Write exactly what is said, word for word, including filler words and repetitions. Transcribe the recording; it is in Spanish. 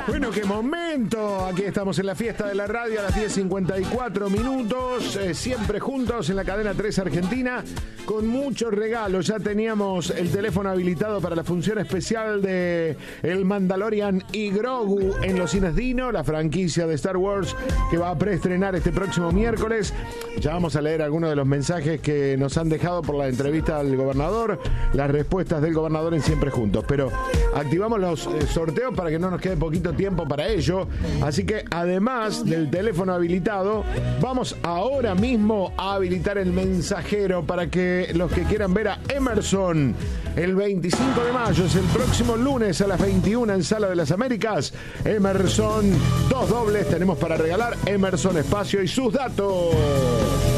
Bueno, qué momento. Aquí estamos en la fiesta de la radio a las diez cincuenta y cuatro minutos. Eh, siempre juntos en la cadena tres Argentina. Con muchos regalos. Ya teníamos el teléfono habilitado para la función especial de El Mandalorian y Grogu en los cines Dino, la franquicia de Star Wars que va a preestrenar este próximo miércoles. Ya vamos a leer algunos de los mensajes que nos han dejado por la entrevista al gobernador, las respuestas del gobernador en Siempre Juntos. Pero activamos los eh, sorteos para que no nos quede poquito tiempo para ello. Así que además del teléfono habilitado, vamos ahora mismo a habilitar el mensajero para que los que quieran ver a Emerson el veinticinco de mayo, es el próximo lunes a las veintiuna en Sala de las Américas. Emerson, dos dobles tenemos para regalar. Emerson Espacio y sus datos.